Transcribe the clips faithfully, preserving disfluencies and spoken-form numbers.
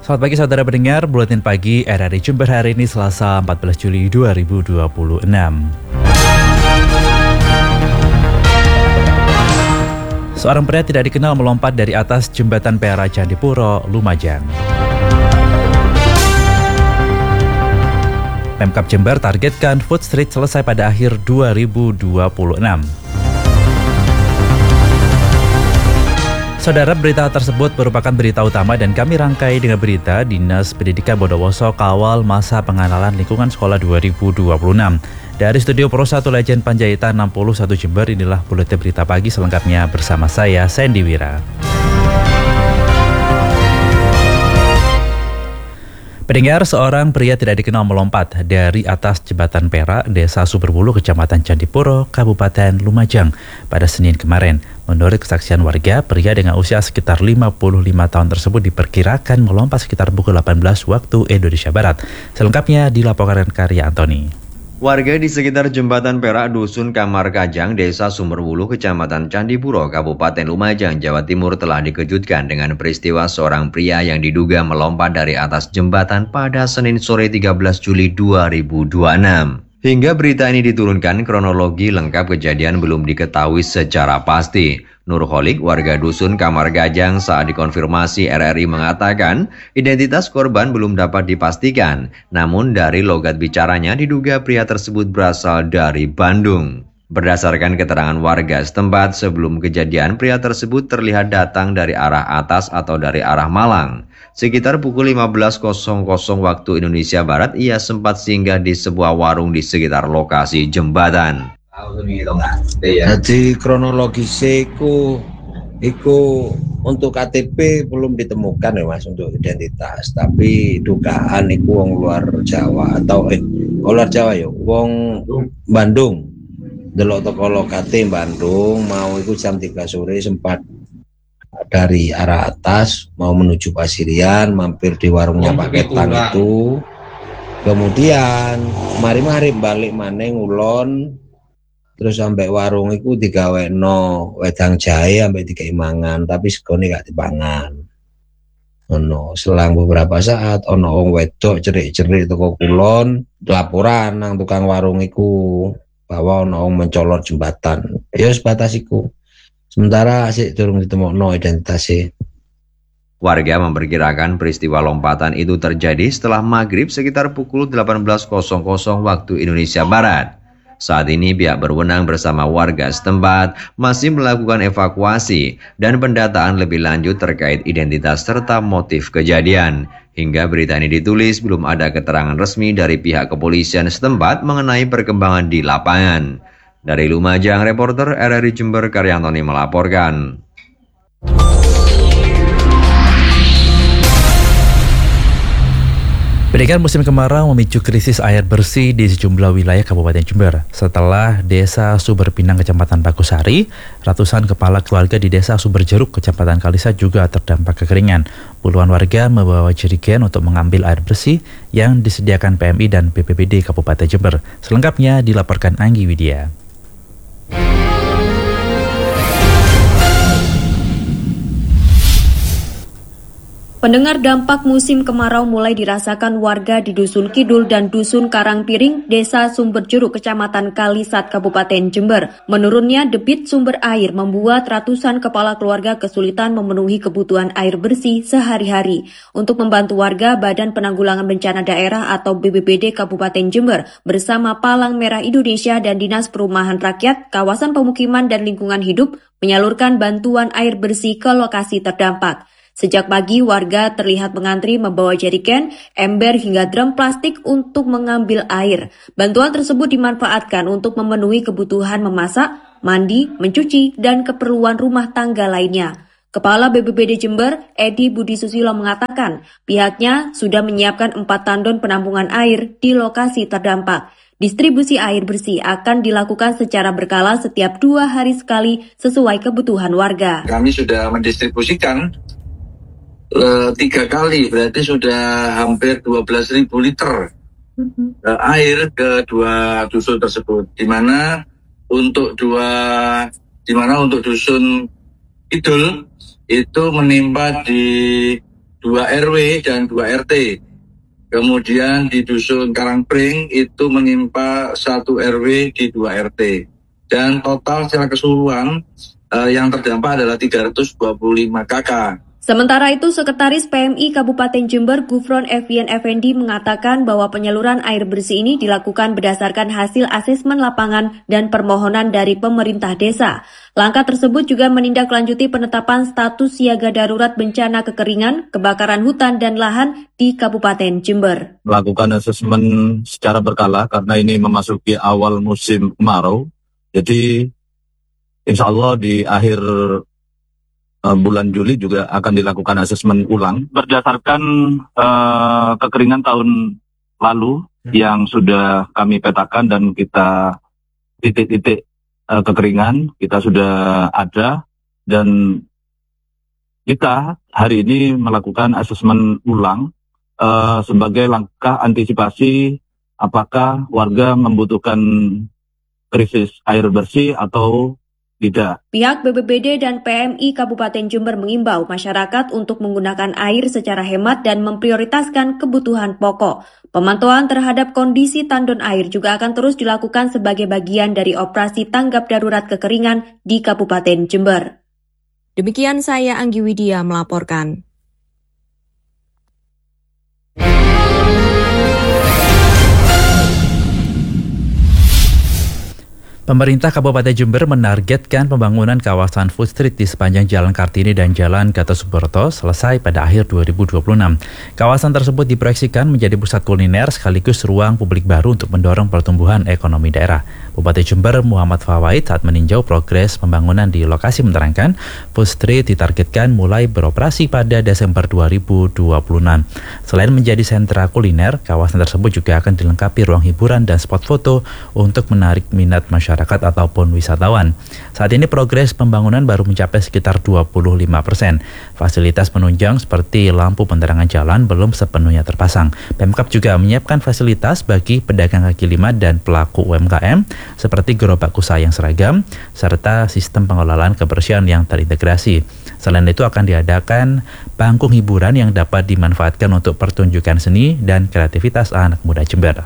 Selamat pagi saudara pendengar, Buletin Pagi R R I Jember hari ini Selasa empat belas Juli dua ribu dua puluh enam. Seorang pria tidak dikenal melompat dari atas jembatan Perak Candipuro, Lumajang. Pemkab Jember targetkan Food Street selesai pada akhir dua ribu dua puluh enam. Saudara, berita tersebut merupakan berita utama dan kami rangkai dengan berita Dinas Pendidikan Bondowoso kawal masa pengenalan lingkungan sekolah dua ribu dua puluh enam. Dari Studio Pro satu Legend Panjaitan enam puluh satu Jember, inilah Buletin Berita Pagi selengkapnya bersama saya, Sandy Wira. Pendengar, seorang pria tidak dikenal melompat dari atas jembatan Perak, Desa Sumberwulu, Kecamatan Candipuro, Kabupaten Lumajang pada Senin kemarin. Menurut kesaksian warga, pria dengan usia sekitar lima puluh lima tahun tersebut diperkirakan melompat sekitar pukul delapan belas waktu Indonesia Barat. Selengkapnya dilaporkan Karya Antoni. Warga di sekitar jembatan Perak Dusun Kamar Kajang, Desa Sumberwulu, Kecamatan Candipuro, Kabupaten Lumajang, Jawa Timur telah dikejutkan dengan peristiwa seorang pria yang diduga melompat dari atas jembatan pada Senin sore tiga belas Juli dua ribu dua puluh enam. Hingga berita ini diturunkan, kronologi lengkap kejadian belum diketahui secara pasti. Nurholik, warga Dusun Kamar Kajang, saat dikonfirmasi R R I mengatakan identitas korban belum dapat dipastikan. Namun dari logat bicaranya diduga pria tersebut berasal dari Bandung. Berdasarkan keterangan warga setempat, sebelum kejadian pria tersebut terlihat datang dari arah atas atau dari arah Malang. Sekitar pukul lima belas waktu Indonesia Barat, ia sempat singgah di sebuah warung di sekitar lokasi jembatan. Jadi kronologisnya iku, iku untuk K T P belum ditemukan ya Mas untuk identitas, tapi dugaan iku wong luar Jawa atau eh luar Jawa ya, wong Bandung. Delok toko lokate Bandung, mau iku jam tiga sore sempat dari arah atas mau menuju Pasirian, mampir di warungnya Pak Ketang itu. Kemudian mari-mari balik maneng ulon, terus sampai warung itu digawekno wedang jahe sampai dikai mangan, tapi segone gak dipangan. Ono selang beberapa saat ono wong wedok cerik-cerik toko kulon laporan nang tukang warung iku bahwa ono wong mencolot jembatan. Ya sebatas iku. Sementara sih durung ditemokno identitasnya. Warga memperkirakan peristiwa lompatan itu terjadi setelah maghrib sekitar pukul delapan belas waktu Indonesia Barat. Saat ini pihak berwenang bersama warga setempat masih melakukan evakuasi dan pendataan lebih lanjut terkait identitas serta motif kejadian. Hingga berita ini ditulis, belum ada keterangan resmi dari pihak kepolisian setempat mengenai perkembangan di lapangan. Dari Lumajang, reporter R R I Jember Karya Antoni melaporkan. Peningkatan musim kemarau memicu krisis air bersih di sejumlah wilayah Kabupaten Jember. Setelah Desa Sumberpinang, Kecamatan Bakusari, ratusan kepala keluarga di Desa Sumberjeruk, Kecamatan Kalisa juga terdampak kekeringan. Puluhan warga membawa jerigen untuk mengambil air bersih yang disediakan P M I dan B P B D Kabupaten Jember. Selengkapnya dilaporkan Anggi Widya. Pendengar, dampak musim kemarau mulai dirasakan warga di Dusun Kidul dan Dusun Karangpiring, Desa Sumberjeruk, Kecamatan Kalisat, Kabupaten Jember. Menurunnya debit sumber air membuat ratusan kepala keluarga kesulitan memenuhi kebutuhan air bersih sehari-hari. Untuk membantu warga, Badan Penanggulangan Bencana Daerah atau B P B D Kabupaten Jember bersama Palang Merah Indonesia dan Dinas Perumahan Rakyat, Kawasan Pemukiman dan Lingkungan Hidup menyalurkan bantuan air bersih ke lokasi terdampak. Sejak pagi, warga terlihat mengantri membawa jerigen, ember hingga drum plastik untuk mengambil air. Bantuan tersebut dimanfaatkan untuk memenuhi kebutuhan memasak, mandi, mencuci, dan keperluan rumah tangga lainnya. Kepala B P B D Jember, Edi Budi Susilo mengatakan, pihaknya sudah menyiapkan empat tandon penampungan air di lokasi terdampak. Distribusi air bersih akan dilakukan secara berkala setiap dua hari sekali sesuai kebutuhan warga. Kami sudah mendistribusikan Uh, tiga kali, berarti sudah hampir dua belas ribu liter uh, air ke dua dusun tersebut. Di mana untuk dua, di mana untuk dusun Kidul itu menimpa di dua R W dan dua R T. Kemudian di Dusun Karangpring itu menimpa satu R W di dua R T. Dan total secara keseluruhan eh, yang terdampak adalah tiga ratus dua puluh lima kakak. Sementara itu, Sekretaris P M I Kabupaten Jember Gufron Evian Effendi mengatakan bahwa penyaluran air bersih ini dilakukan berdasarkan hasil asesmen lapangan dan permohonan dari pemerintah desa. Langkah tersebut juga menindaklanjuti penetapan status siaga darurat bencana kekeringan, kebakaran hutan dan lahan di Kabupaten Jember. Melakukan asesmen secara berkala karena ini memasuki awal musim kemarau. Jadi insya Allah di akhir bulan Juli juga akan dilakukan asesmen ulang berdasarkan uh, kekeringan tahun lalu hmm. yang sudah kami petakan dan kita titik-titik uh, kekeringan kita sudah ada, dan kita hari ini melakukan asesmen ulang uh, sebagai langkah antisipasi apakah warga membutuhkan krisis air bersih atau tidak. Pihak B B B D dan P M I Kabupaten Jember mengimbau masyarakat untuk menggunakan air secara hemat dan memprioritaskan kebutuhan pokok. Pemantauan terhadap kondisi tandon air juga akan terus dilakukan sebagai bagian dari operasi tanggap darurat kekeringan di Kabupaten Jember. Demikian saya Anggi Widya melaporkan. Pemerintah Kabupaten Jember menargetkan pembangunan kawasan food street di sepanjang Jalan Kartini dan Jalan Gatot Subroto selesai pada akhir dua ribu dua puluh enam. Kawasan tersebut diproyeksikan menjadi pusat kuliner sekaligus ruang publik baru untuk mendorong pertumbuhan ekonomi daerah. Bupati Jember Muhammad Fawaid saat meninjau progres pembangunan di lokasi menerangkan food street ditargetkan mulai beroperasi pada Desember dua ribu dua puluh enam. Selain menjadi sentra kuliner, kawasan tersebut juga akan dilengkapi ruang hiburan dan spot foto untuk menarik minat masyarakat ataupun wisatawan. Saat ini progres pembangunan baru mencapai sekitar dua puluh lima persen. Fasilitas penunjang seperti lampu penerangan jalan belum sepenuhnya terpasang. Pemkab juga menyiapkan fasilitas bagi pedagang kaki lima dan pelaku U M K M seperti gerobak usaha yang seragam serta sistem pengelolaan kebersihan yang terintegrasi. Selain itu akan diadakan panggung hiburan yang dapat dimanfaatkan untuk pertunjukan seni dan kreativitas anak muda Jember.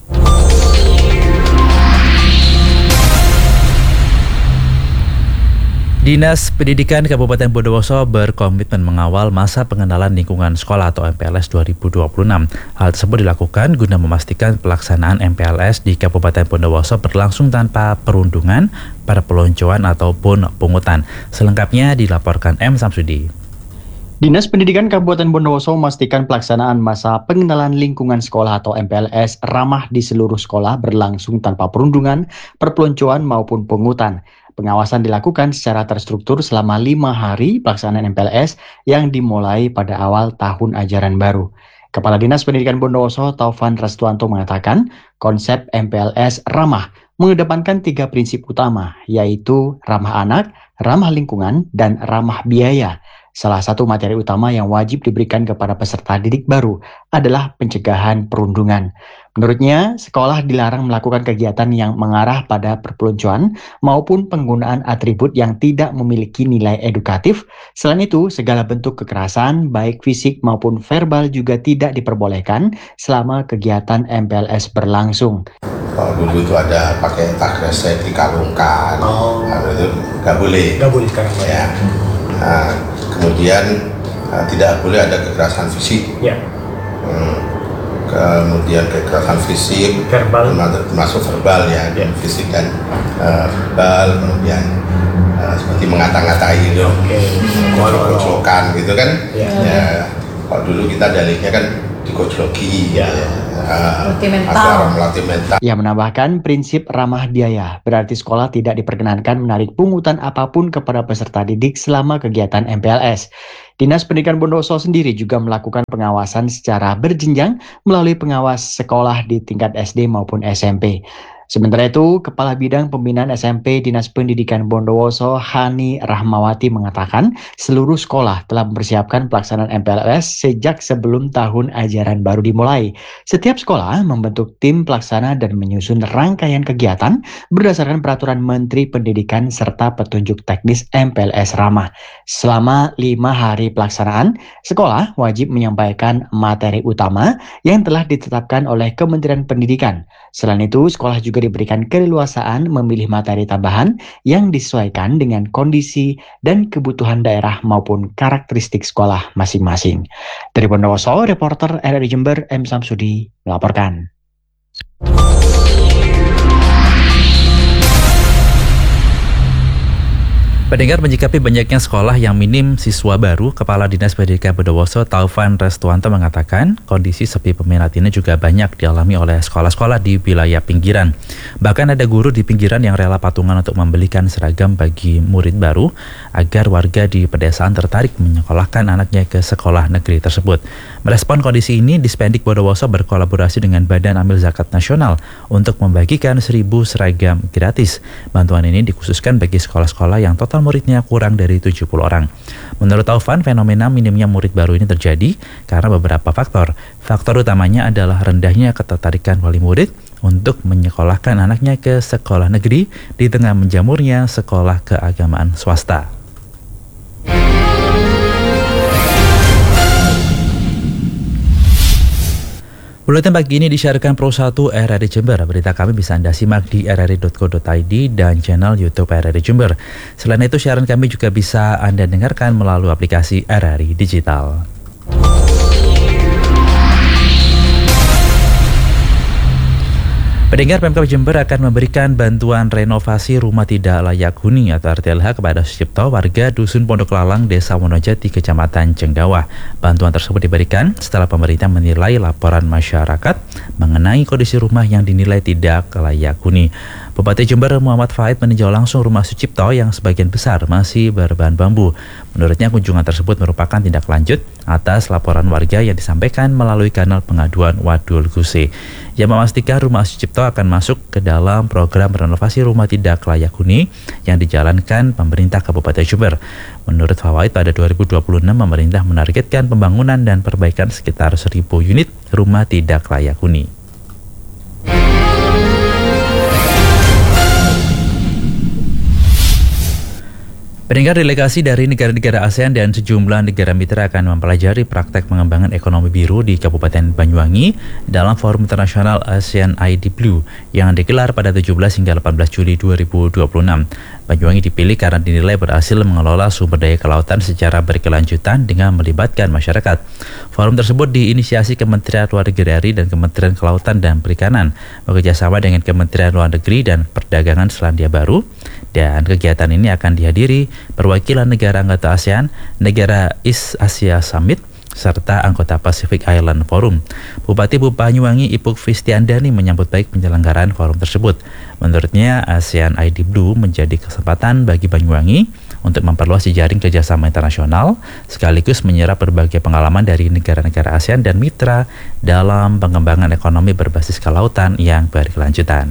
Dinas Pendidikan Kabupaten Bondowoso berkomitmen mengawal masa pengenalan lingkungan sekolah atau M P L S dua ribu dua puluh enam. Hal tersebut dilakukan guna memastikan pelaksanaan M P L S di Kabupaten Bondowoso berlangsung tanpa perundungan, perpeloncoan ataupun pungutan. Selengkapnya dilaporkan M. Samsudi. Dinas Pendidikan Kabupaten Bondowoso memastikan pelaksanaan masa pengenalan lingkungan sekolah atau M P L S ramah di seluruh sekolah berlangsung tanpa perundungan, perpeloncoan maupun pungutan. Pengawasan dilakukan secara terstruktur selama lima hari pelaksanaan M P L S yang dimulai pada awal tahun ajaran baru. Kepala Dinas Pendidikan Bondowoso Taufan Restuanto mengatakan konsep M P L S ramah mengedepankan tiga prinsip utama, yaitu ramah anak, ramah lingkungan, dan ramah biaya. Salah satu materi utama yang wajib diberikan kepada peserta didik baru adalah pencegahan perundungan. Menurutnya, sekolah dilarang melakukan kegiatan yang mengarah pada perpeloncoan maupun penggunaan atribut yang tidak memiliki nilai edukatif. Selain itu, segala bentuk kekerasan, baik fisik maupun verbal juga tidak diperbolehkan selama kegiatan M P L S berlangsung. Kalau dulu itu ada pakai tas kresek dikalungkan, oh. Nah, itu nggak boleh. Nggak boleh sekarang. Ya. Nah, kemudian nah, tidak boleh ada kekerasan fisik. Ya. Hmm. Kemudian kekerasan fisik, verbal, termasuk verbal ya, ya. Fisik dan uh, verbal, kemudian uh, seperti mengata-ngatai gitu, kocok-kocokan gitu kan. Ya. Ya. Kalau dulu kita dalihnya kan dikojloki, ya. Uh, atau melatih mental. Ia menambahkan prinsip ramah biaya, berarti sekolah tidak diperkenankan menarik pungutan apapun kepada peserta didik selama kegiatan M P L S. Dinas Pendidikan Bondowoso sendiri juga melakukan pengawasan secara berjenjang melalui pengawas sekolah di tingkat S D maupun S M P. Sementara itu, Kepala Bidang Pembinaan S M P Dinas Pendidikan Bondowoso, Hani Rahmawati mengatakan seluruh sekolah telah mempersiapkan pelaksanaan M P L S sejak sebelum tahun ajaran baru dimulai. Setiap sekolah membentuk tim pelaksana dan menyusun rangkaian kegiatan berdasarkan peraturan Menteri Pendidikan serta petunjuk teknis M P L S Ramah. Selama lima hari pelaksanaan, sekolah wajib menyampaikan materi utama yang telah ditetapkan oleh Kementerian Pendidikan. Selain itu, sekolah juga diberikan keleluasaan memilih materi tambahan yang disesuaikan dengan kondisi dan kebutuhan daerah maupun karakteristik sekolah masing-masing. Dari Bondowoso, reporter R R I Jember M. Samsudi melaporkan. Pendengar, menyikapi banyaknya sekolah yang minim siswa baru, Kepala Dinas Pendidikan Bondowoso Taufan Restuanto mengatakan kondisi sepi peminat ini juga banyak dialami oleh sekolah-sekolah di wilayah pinggiran. Bahkan ada guru di pinggiran yang rela patungan untuk membelikan seragam bagi murid baru agar warga di pedesaan tertarik menyekolahkan anaknya ke sekolah negeri tersebut. Merespon kondisi ini, Dispendik Bondowoso berkolaborasi dengan Badan Amil Zakat Nasional untuk membagikan seribu seragam gratis. Bantuan ini dikhususkan bagi sekolah-sekolah yang total muridnya kurang dari tujuh puluh orang. Menurut Taufan, fenomena minimnya murid baru ini terjadi karena beberapa faktor. Faktor utamanya adalah rendahnya ketertarikan wali murid untuk menyekolahkan anaknya ke sekolah negeri di tengah menjamurnya sekolah keagamaan swasta. Buletin pagi ini disiarkan Pro satu R R I Jember. Berita kami bisa Anda simak di r r i dot co dot i d dan channel YouTube R R I Jember. Selain itu, siaran kami juga bisa Anda dengarkan melalui aplikasi R R I Digital. Pendengar, Pemkab Jember akan memberikan bantuan renovasi rumah tidak layak huni atau R T L H kepada Sucipto, warga Dusun Pondok Lalang, Desa Wonojati, Kecamatan Cenggawah. Bantuan tersebut diberikan setelah pemerintah menilai laporan masyarakat mengenai kondisi rumah yang dinilai tidak layak huni. Bupati Jember Muhammad Fahid meninjau langsung rumah Sucipto yang sebagian besar masih berbahan bambu. Menurutnya, kunjungan tersebut merupakan tindak lanjut atas laporan warga yang disampaikan melalui kanal pengaduan Wadul Guse. Ia memastikan rumah Sucipto akan masuk ke dalam program renovasi rumah tidak layak huni yang dijalankan pemerintah Kabupaten Jember. Menurut Fawait, pada dua ribu dua puluh enam pemerintah menargetkan pembangunan dan perbaikan sekitar seribu unit rumah tidak layak huni. Pendengar, delegasi dari negara-negara ASEAN dan sejumlah negara mitra akan mempelajari praktek pengembangan ekonomi biru di Kabupaten Banyuwangi dalam Forum Internasional ASEAN I D Blue yang digelar pada tujuh belas hingga delapan belas Juli dua ribu dua puluh enam. Banyuwangi dipilih karena dinilai berhasil mengelola sumber daya kelautan secara berkelanjutan dengan melibatkan masyarakat. Forum tersebut diinisiasi Kementerian Luar Negeri R I dan Kementerian Kelautan dan Perikanan bekerjasama dengan Kementerian Luar Negeri dan Perdagangan Selandia Baru, dan kegiatan ini akan dihadiri perwakilan negara anggota ASEAN, negara East Asia Summit, serta anggota Pacific Island Forum. Bupati Banyuwangi Ipuk Fistiandani menyambut baik penyelenggaraan forum tersebut. Menurutnya, ASEAN I D Blue menjadi kesempatan bagi Banyuwangi untuk memperluas jejaring kerjasama internasional, sekaligus menyerap berbagai pengalaman dari negara-negara ASEAN dan mitra dalam pengembangan ekonomi berbasis kelautan yang berkelanjutan.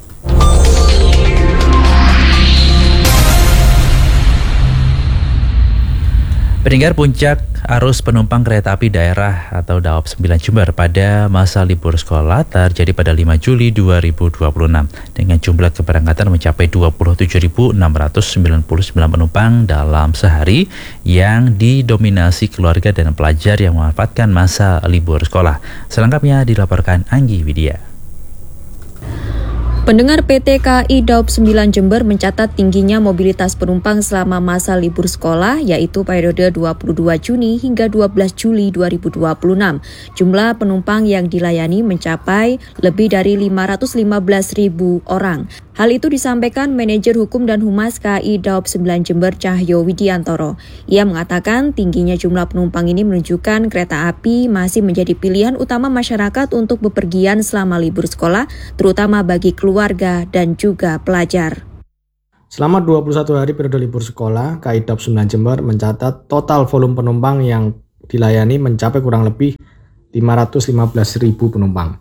Pendengar, puncak arus penumpang kereta api daerah atau Daop sembilan Jember pada masa libur sekolah terjadi pada lima Juli dua ribu dua puluh enam dengan jumlah keberangkatan mencapai dua puluh tujuh ribu enam ratus sembilan puluh sembilan penumpang dalam sehari yang didominasi keluarga dan pelajar yang memanfaatkan masa libur sekolah. Selengkapnya dilaporkan Anggi Widya. Pendengar, P T K A I Daop sembilan Jember mencatat tingginya mobilitas penumpang selama masa libur sekolah, yaitu periode dua puluh dua Juni hingga dua belas Juli dua ribu dua puluh enam. Jumlah penumpang yang dilayani mencapai lebih dari lima ratus lima belas ribu orang. Hal itu disampaikan Manajer Hukum dan Humas K A I Daop sembilan Jember Cahyo Widiantoro. Ia mengatakan tingginya jumlah penumpang ini menunjukkan kereta api masih menjadi pilihan utama masyarakat untuk bepergian selama libur sekolah, terutama bagi keluarga dan juga pelajar. Selama dua puluh satu hari periode libur sekolah, K A I Daop sembilan Jember mencatat total volume penumpang yang dilayani mencapai kurang lebih lima ratus lima belas ribu penumpang.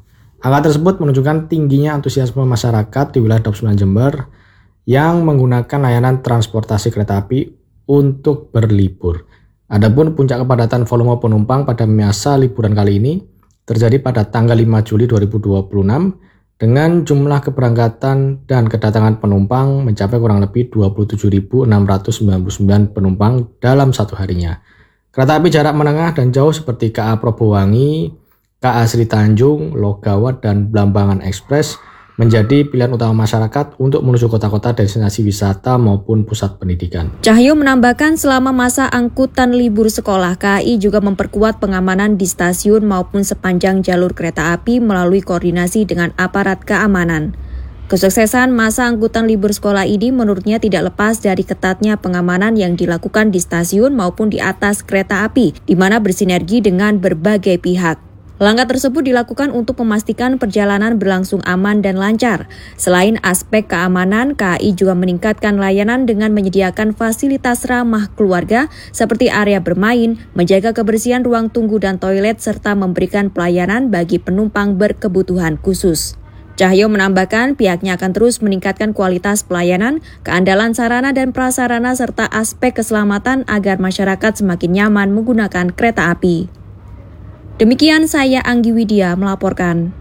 Angka tersebut menunjukkan tingginya antusiasme masyarakat di wilayah Daup sembilan Jember yang menggunakan layanan transportasi kereta api untuk berlibur. Adapun puncak kepadatan volume penumpang pada masa liburan kali ini terjadi pada tanggal lima Juli dua ribu dua puluh enam dengan jumlah keberangkatan dan kedatangan penumpang mencapai kurang lebih dua puluh tujuh ribu enam ratus sembilan puluh sembilan penumpang dalam satu harinya. Kereta api jarak menengah dan jauh seperti K A Probowangi, K A Sri Tanjung, Logawat, dan Blambangan Express menjadi pilihan utama masyarakat untuk menuju kota-kota destinasi wisata maupun pusat pendidikan. Cahyo menambahkan selama masa angkutan libur sekolah, K A I juga memperkuat pengamanan di stasiun maupun sepanjang jalur kereta api melalui koordinasi dengan aparat keamanan. Kesuksesan masa angkutan libur sekolah ini menurutnya tidak lepas dari ketatnya pengamanan yang dilakukan di stasiun maupun di atas kereta api, di mana bersinergi dengan berbagai pihak. Langkah tersebut dilakukan untuk memastikan perjalanan berlangsung aman dan lancar. Selain aspek keamanan, K A I juga meningkatkan layanan dengan menyediakan fasilitas ramah keluarga seperti area bermain, menjaga kebersihan ruang tunggu dan toilet, serta memberikan pelayanan bagi penumpang berkebutuhan khusus. Cahyo menambahkan pihaknya akan terus meningkatkan kualitas pelayanan, keandalan sarana dan prasarana, serta aspek keselamatan agar masyarakat semakin nyaman menggunakan kereta api. Demikian saya Anggi Widya melaporkan.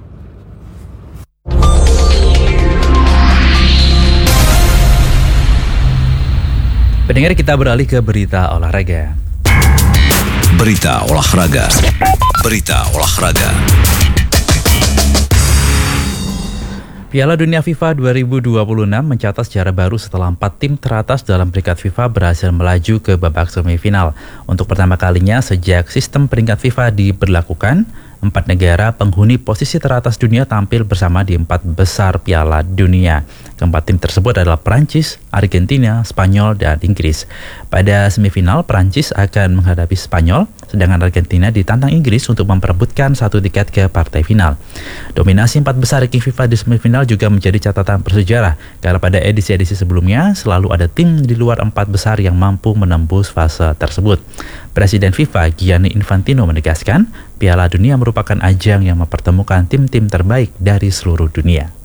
Pendengar, kita beralih ke berita olahraga. Berita olahraga. Berita olahraga. Piala Dunia FIFA dua ribu dua puluh enam mencatat sejarah baru setelah empat tim teratas dalam peringkat FIFA berhasil melaju ke babak semifinal. Untuk pertama kalinya sejak sistem peringkat FIFA diberlakukan, empat negara penghuni posisi teratas dunia tampil bersama di empat besar Piala Dunia. Keempat tim tersebut adalah Perancis, Argentina, Spanyol, dan Inggris. Pada semifinal, Perancis akan menghadapi Spanyol, sedangkan Argentina ditantang Inggris untuk memperebutkan satu tiket ke partai final. Dominasi empat besar ranking FIFA di semifinal juga menjadi catatan bersejarah, karena pada edisi-edisi sebelumnya selalu ada tim di luar empat besar yang mampu menembus fase tersebut. Presiden FIFA Gianni Infantino menegaskan, Piala Dunia merupakan ajang yang mempertemukan tim-tim terbaik dari seluruh dunia.